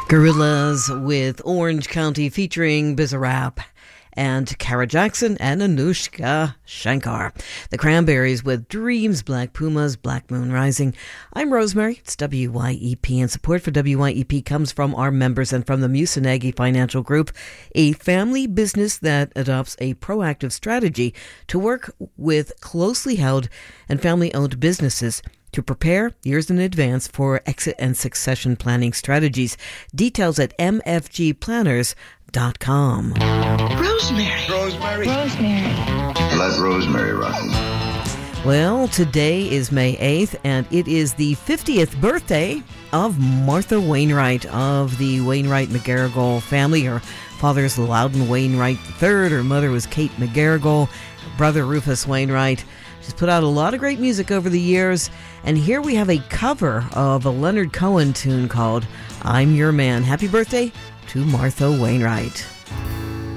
Gorillaz with Orange County featuring Bizarrap, and Kara Jackson and Anushka Shankar. The Cranberries with Dreams, Black Pumas, Black Moon Rising. I'm Rosemary. It's WYEP, and support for WYEP comes from our members and from the Musunagi Financial Group, a family business that adopts a proactive strategy to work with closely held and family-owned businesses to prepare years in advance for exit and succession planning strategies. Details at mfgplanners.com. Rosemary. Let Rosemary rock it. Well, today is May 8th, and it is the 50th birthday of Martha Wainwright of the Wainwright McGarrigle family. Her father's Loudon Wainwright III. Her mother was Kate McGarrigle. Her brother Rufus Wainwright. She's put out a lot of great music over the years, and here we have a cover of a Leonard Cohen tune called I'm Your Man. Happy birthday to Martha Wainwright.